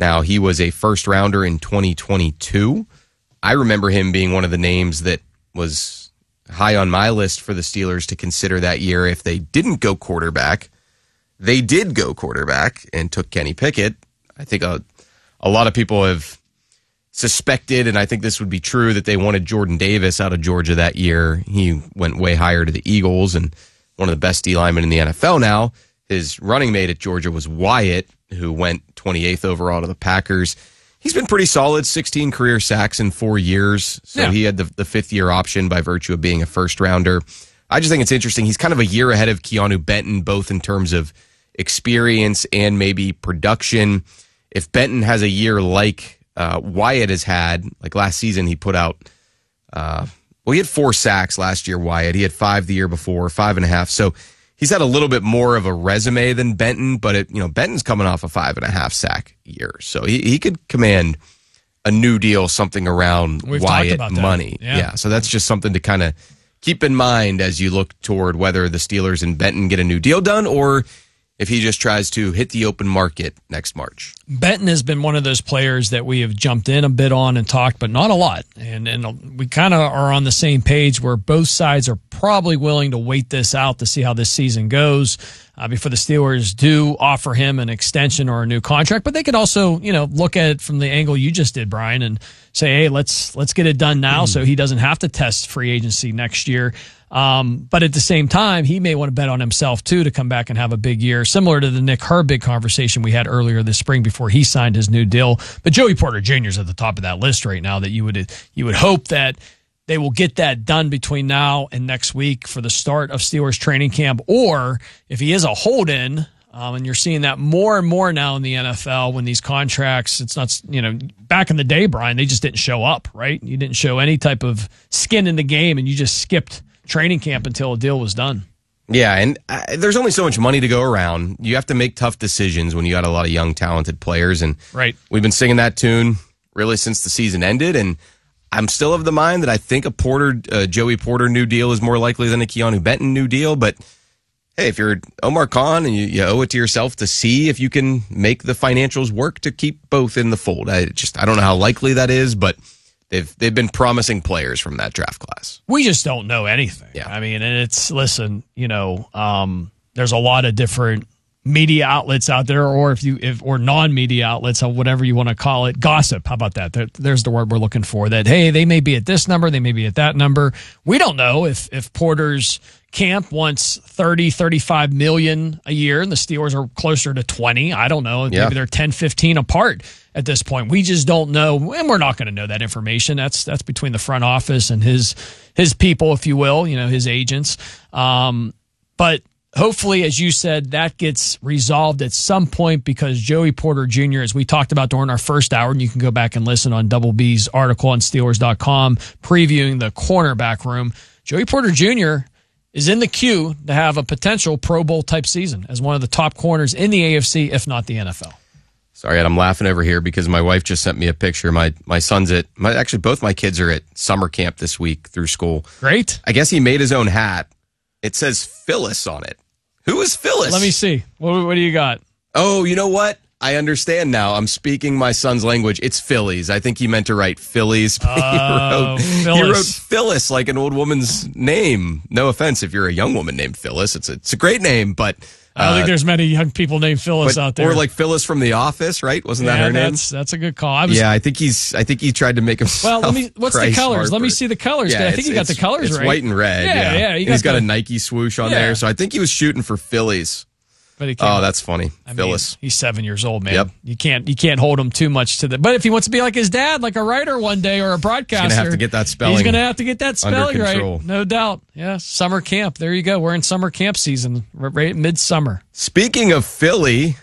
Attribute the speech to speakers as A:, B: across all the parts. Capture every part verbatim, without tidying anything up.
A: Now, he was a first rounder in twenty twenty-two. I remember him being one of the names that was high on my list for the Steelers to consider that year if they didn't go quarterback. They did go quarterback and took Kenny Pickett. I think a, a lot of people have suspected, and I think this would be true, that they wanted Jordan Davis out of Georgia that year. He went way higher to the Eagles and one of the best D linemen in the N F L now. His running mate at Georgia was Wyatt, who went twenty-eighth overall to the Packers. He's been pretty solid, sixteen career sacks in four years. So yeah. He had the, the fifth-year option by virtue of being a first-rounder. I just think it's interesting. He's kind of a year ahead of Keanu Benton, both in terms of experience and maybe production. If Benton has a year like uh, Wyatt has had, like last season he put out, uh, well, he had four sacks last year, Wyatt. He had five the year before, five and a half. So he's had a little bit more of a resume than Benton, but it, you know, Benton's coming off a five and a half sack year. So he, he could command a new deal, something around
B: We've
A: Wyatt
B: talked about
A: money.
B: Yeah.
A: yeah. So that's just something to kind of keep in mind as you look toward whether the Steelers and Benton get a new deal done or if he just tries to hit the open market next March.
B: Benton has been one of those players that we have jumped in a bit on and talked, but not a lot. And and we kind of are on the same page where both sides are probably willing to wait this out to see how this season goes uh, before the Steelers do offer him an extension or a new contract. But they could also, you know, look at it from the angle you just did, Brian, and say, hey, let's let's get it done now mm. so he doesn't have to test free agency next year. Um, but at the same time, he may want to bet on himself, too, to come back and have a big year, similar to the Nick Herbig conversation we had earlier this spring before he signed his new deal. But Joey Porter Junior is at the top of that list right now that you would you would hope that they will get that done between now and next week for the start of Steelers training camp. Or if he is a hold-in, um, and you're seeing that more and more now in the N F L when these contracts, it's not, you know, back in the day, Brian, they just didn't show up, right? You didn't show any type of skin in the game and you just skipped training camp until a deal was done.
A: Yeah, and uh, there's only so much money to go around. You have to make tough decisions when you got a lot of young, talented players. And
B: right.
A: We've been singing that tune really since the season ended. And I'm still of the mind that I think a Porter, uh, Joey Porter new deal is more likely than a Keanu Benton new deal. But hey, if you're Omar Khan and you, you owe it to yourself to see if you can make the financials work to keep both in the fold. I just I don't know how likely that is, but They've they've been promising players from that draft class.
B: We just don't know anything.
A: Yeah.
B: I mean, and it's, listen, you know, um, there's a lot of different media outlets out there, or if you if or non-media outlets, or whatever you want to call it, gossip. How about that? There, there's the word we're looking for. That hey, they may be at this number, they may be at that number. We don't know if if Porter's camp wants thirty, thirty-five million a year, and the Steelers are closer to twenty. I don't know. Maybe
A: yeah.
B: they're ten, fifteen apart at this point. We just don't know, and we're not going to know that information. That's that's between the front office and his his people, if you will, you know, his agents. Um, but hopefully, as you said, that gets resolved at some point because Joey Porter Junior, as we talked about during our first hour, and you can go back and listen on Double B's article on Steelers dot com previewing the cornerback room. Joey Porter Junior is in the queue to have a potential Pro Bowl type season as one of the top corners in the A F C, if not the N F L.
A: Sorry, Ed, I'm laughing over here because my wife just sent me a picture. My my son's at, my, actually both my kids are at summer camp this week through school.
B: Great.
A: I guess he made his own hat. It says Phyllis on it. Who is Phyllis?
B: Let me see. What, what do you got?
A: Oh, you know what? I understand now. I'm speaking my son's language. It's Phillies. I think he meant to write Phillies. But
B: Oh,
A: he, wrote,
B: Phyllis.
A: he wrote Phyllis like an old woman's name. No offense if you're a young woman named Phyllis. It's a, it's a great name, but
B: I don't
A: uh,
B: think there's many young people named Phyllis
A: but,
B: out there.
A: Or like Phyllis from The Office, right? Wasn't
B: yeah,
A: that her name?
B: That's, that's a good call. I was,
A: yeah, I think he's. I think he tried to make himself.
B: Well, let me. What's
A: Bryce
B: the colors?
A: Harper.
B: Let me see the colors.
A: Yeah,
B: I think you got the colors
A: it's
B: right.
A: White and red.
B: Yeah,
A: Yeah,
B: yeah.
A: And
B: You got
A: he's got
B: the,
A: a Nike swoosh on
B: yeah.
A: there, so I think he was shooting for Phillies.
B: But he can't.
A: Oh, that's funny,
B: I
A: Phyllis.
B: mean, he's seven years old, man.
A: Yep.
B: You can't. You can't hold him too much to the. But if he wants to be like his dad, like a writer one day or a broadcaster,
A: He's gonna have to get that spelling.
B: He's gonna have to get that spelling
A: under control.
B: right, no doubt. Yeah, summer camp. There you go. We're in summer camp season, right midsummer.
A: Speaking of Philly,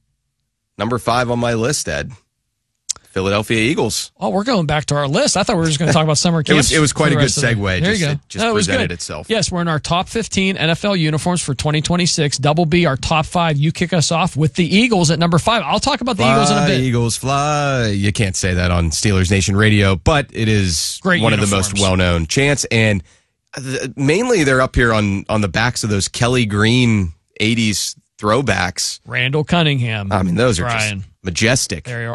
A: number five on my list, Ed. Philadelphia Eagles.
B: Oh, we're going back to our list. I thought we were just going to talk about summer camp.
A: It was, it was quite a good segue.
B: There
A: just,
B: you go.
A: It just
B: no, it was
A: presented
B: good.
A: itself.
B: Yes, we're in our top fifteen N F L uniforms for twenty twenty-six. Double B, our top five. You kick us off with the Eagles at number five. I'll talk about the
A: Fly,
B: Eagles in a bit.
A: Eagles fly. You can't say that on Steelers Nation Radio, but it is
B: Great
A: one
B: uniforms.
A: of the most well-known chants. And mainly they're up here on, on the backs of those Kelly Green eighties throwbacks.
B: Randall Cunningham.
A: I mean, those are
B: Brian.
A: just majestic.
B: They are